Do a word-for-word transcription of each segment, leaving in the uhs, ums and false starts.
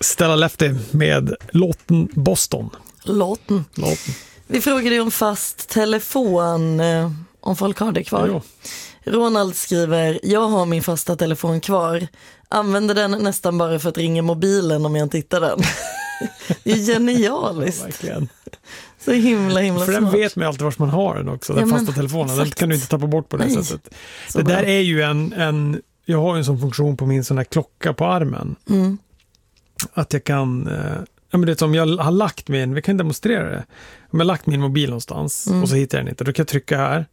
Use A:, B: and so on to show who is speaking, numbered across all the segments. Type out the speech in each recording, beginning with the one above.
A: Stella Lefty med låten Boston.
B: Låten.
A: Låten.
B: Vi frågade om fast telefon, eh, om folk har det kvar.
A: Jo.
B: Ronald skriver, jag har min fasta telefon kvar. Använder den nästan bara för att ringa mobilen om jag inte hittar den. Det är genialiskt.
A: Ja, verkligen.
B: Så himla himla
A: För
B: smart.
A: den vet man alltid var man har den också, den
B: Ja,
A: fasta
B: men,
A: telefonen. Den
B: exakt.
A: kan du inte tappa bort på det
B: Nej.
A: sättet.
B: Så
A: det
B: bra.
A: där är ju en, en, jag har ju en sån funktion på min sån här klocka på armen.
B: Mm.
A: Att jag kan, eh, ja men det är som jag har lagt min, vi kan demonstrera det. Om jag har lagt min mobil någonstans
B: Mm.
A: och så hittar jag den inte, då kan jag trycka här.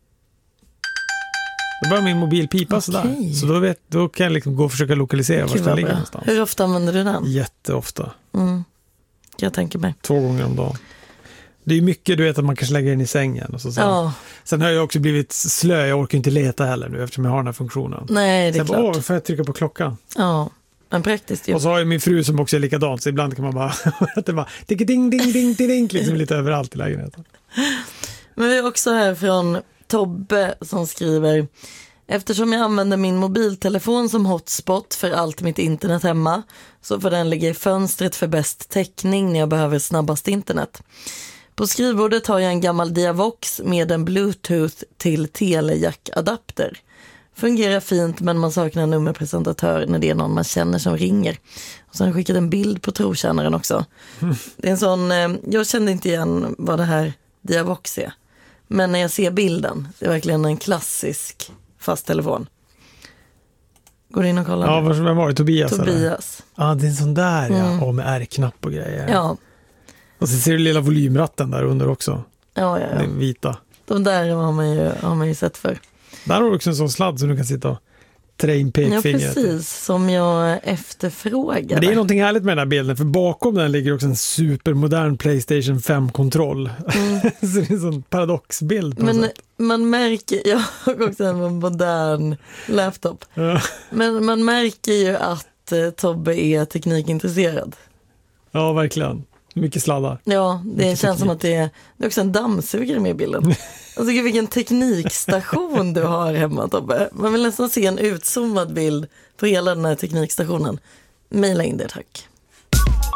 A: Då börjar min mobil pipa
B: Okej.
A: sådär. Så då, vet, då kan jag liksom gå och försöka lokalisera var
B: Gud,
A: den
B: vad
A: ligger
B: bra.
A: någonstans.
B: Hur ofta använder du den?
A: Jätteofta.
B: Mm. Jag tänker mig.
A: Två gånger om dagen. Det är ju mycket, du vet, att man kanske lägger den i sängen. Och så sen,
B: Ja,
A: sen har jag också blivit slö, jag orkar inte leta heller nu eftersom jag har den här funktionen.
B: nej det är
A: Så jag bara,
B: klart.
A: åh, får jag trycka på klockan?
B: Ja, men praktiskt ju.
A: Och så har jag min fru som också är likadant, så ibland kan man bara, att det bara, ding, ding, ding, ding, ding, liksom lite överallt i lägenheten.
B: Men vi är också här från Tobbe som skriver, eftersom jag använder min mobiltelefon som hotspot för allt mitt internet hemma så får den ligga i fönstret för bäst täckning när jag behöver snabbast internet. På skrivbordet har jag en gammal Diavox med en Bluetooth till telejack-adapter. Fungerar fint men man saknar en nummerpresentatör när det är någon man känner som ringer. Och så har jag skickat en bild på trotjänaren också. Mm. Det är en sån, eh, jag kände inte igen vad det här Diavox är. Men när jag ser bilden, det är verkligen en klassisk fast telefon. Går in och kollar.
A: Ja, vad- vem var det? Tobias? eller?
B: Tobias.
A: Ja, det är en sån där, ja.
B: Mm.
A: Och med R-knapp och grejer.
B: Ja,
A: Och så ser du lilla volymratten där under också.
B: ja, ja. ja.
A: Den vita.
B: De där har man ju, har man ju sett för.
A: Där har du också en sån sladd som du kan sitta och trä in
B: Ja,
A: pekfingret.
B: precis. Som jag efterfrågade.
A: Men det är någonting härligt med den här bilden, för bakom den ligger också en supermodern PlayStation fem-kontroll.
B: Mm.
A: Så det är en sån paradoxbild på något
B: Men
A: sätt.
B: man märker, jag har också en modern laptop.
A: Ja.
B: Men man märker ju att eh, Tobbe är teknikintresserad.
A: Ja, verkligen. Mycket sladdar.
B: Ja, det
A: Mycket
B: känns som
A: teknik.
B: att det är, det är också en dammsugare med i bilden. Alltså gud, vilken teknikstation du har hemma, Tobbe. Man vill nästan se en utzoomad bild på hela den här teknikstationen. Maila in det, tack.